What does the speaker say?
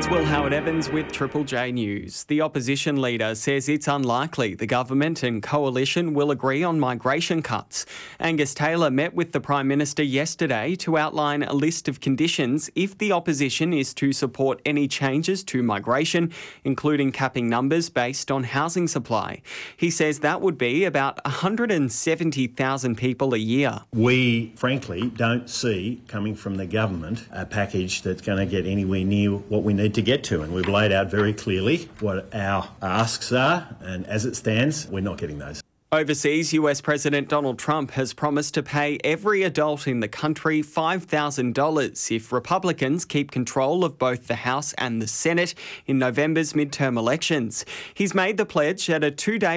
It's Will Howard-Evans with Triple J News. The opposition leader says it's unlikely the government and coalition will agree on migration cuts. Angus Taylor met with the Prime Minister yesterday to outline a list of conditions if the opposition is to support any changes to migration, including capping numbers based on housing supply. He says that would be about 170,000 people a year. We, frankly, don't see coming from the government a package that's going to get anywhere near what we need to get to, and we've laid out very clearly what our asks are, and as it stands, we're not getting those. Overseas, US President Donald Trump has promised to pay every adult in the country $5,000 if Republicans keep control of both the House and the Senate in November's midterm elections. He's made the pledge at a two-day